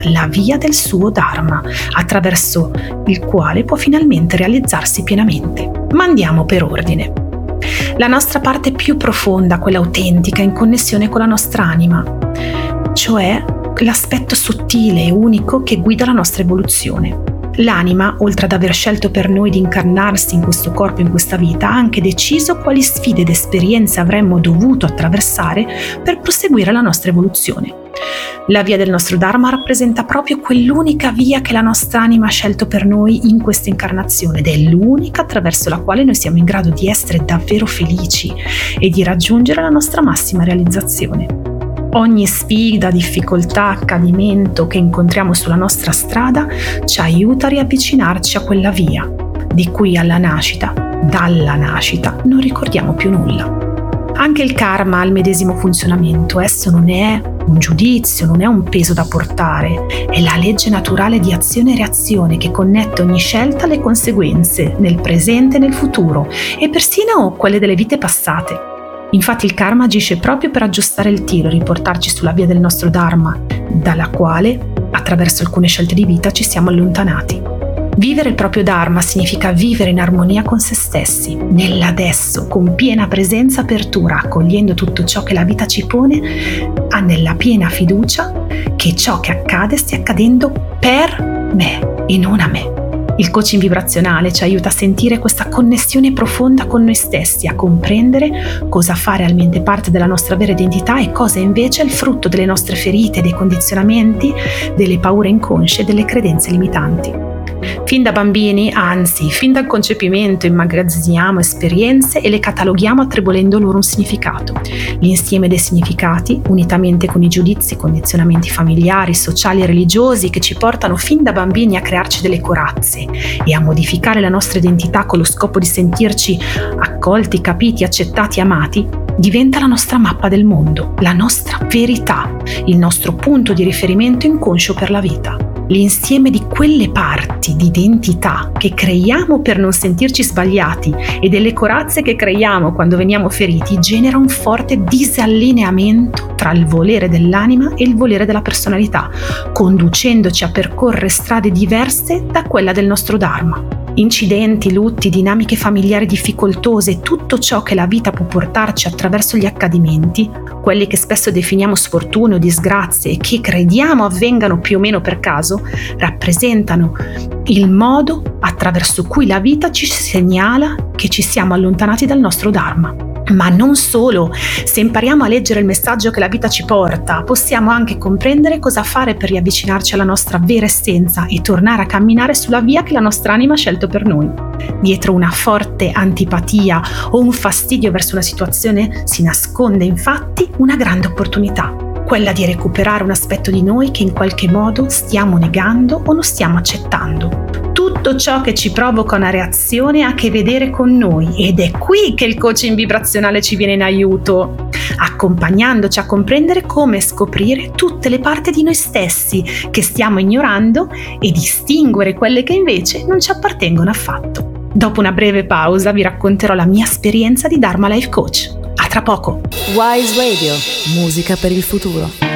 la via del suo Dharma, attraverso il quale può finalmente realizzarsi pienamente. Ma andiamo per ordine. La nostra parte più profonda, quella autentica, in connessione con la nostra anima, cioè l'aspetto sottile e unico che guida la nostra evoluzione. L'anima, oltre ad aver scelto per noi di incarnarsi in questo corpo, in questa vita, ha anche deciso quali sfide ed esperienze avremmo dovuto attraversare per proseguire la nostra evoluzione. La via del nostro Dharma rappresenta proprio quell'unica via che la nostra anima ha scelto per noi in questa incarnazione ed è l'unica attraverso la quale noi siamo in grado di essere davvero felici e di raggiungere la nostra massima realizzazione. Ogni sfida, difficoltà, accadimento che incontriamo sulla nostra strada ci aiuta a riavvicinarci a quella via, di cui dalla nascita, non ricordiamo più nulla. Anche il karma ha il medesimo funzionamento, esso non è un giudizio, non è un peso da portare, è la legge naturale di azione e reazione che connette ogni scelta alle conseguenze, nel presente e nel futuro, e persino quelle delle vite passate. Infatti il karma agisce proprio per aggiustare il tiro e riportarci sulla via del nostro Dharma, dalla quale, attraverso alcune scelte di vita, ci siamo allontanati. Vivere il proprio Dharma significa vivere in armonia con se stessi, nell'adesso, con piena presenza e apertura, accogliendo tutto ciò che la vita ci pone, nella piena fiducia che ciò che accade stia accadendo per me e non a me. Il coaching vibrazionale ci aiuta a sentire questa connessione profonda con noi stessi, a comprendere cosa fa realmente parte della nostra vera identità e cosa invece è il frutto delle nostre ferite, dei condizionamenti, delle paure inconsce e delle credenze limitanti. Fin da bambini, anzi, fin dal concepimento, immagazziniamo esperienze e le cataloghiamo attribuendo loro un significato. L'insieme dei significati, unitamente con i giudizi, condizionamenti familiari, sociali e religiosi che ci portano fin da bambini a crearci delle corazze e a modificare la nostra identità con lo scopo di sentirci accolti, capiti, accettati, amati, diventa la nostra mappa del mondo, la nostra verità, il nostro punto di riferimento inconscio per la vita. L'insieme di quelle parti di identità che creiamo per non sentirci sbagliati e delle corazze che creiamo quando veniamo feriti genera un forte disallineamento tra il volere dell'anima e il volere della personalità, conducendoci a percorrere strade diverse da quella del nostro Dharma. Incidenti, lutti, dinamiche familiari difficoltose, tutto ciò che la vita può portarci attraverso gli accadimenti, quelli che spesso definiamo sfortune o disgrazie e che crediamo avvengano più o meno per caso, rappresentano il modo attraverso cui la vita ci segnala che ci siamo allontanati dal nostro Dharma. Ma non solo, se impariamo a leggere il messaggio che la vita ci porta, possiamo anche comprendere cosa fare per riavvicinarci alla nostra vera essenza e tornare a camminare sulla via che la nostra anima ha scelto per noi. Dietro una forte antipatia o un fastidio verso una situazione si nasconde infatti una grande opportunità, quella di recuperare un aspetto di noi che in qualche modo stiamo negando o non stiamo accettando. Tutto ciò che ci provoca una reazione ha a che vedere con noi ed è qui che il coaching vibrazionale ci viene in aiuto, accompagnandoci a comprendere come scoprire tutte le parti di noi stessi che stiamo ignorando e distinguere quelle che invece non ci appartengono affatto. Dopo una breve pausa vi racconterò la mia esperienza di Dharma Life Coach. A tra poco! Wise Radio, musica per il futuro.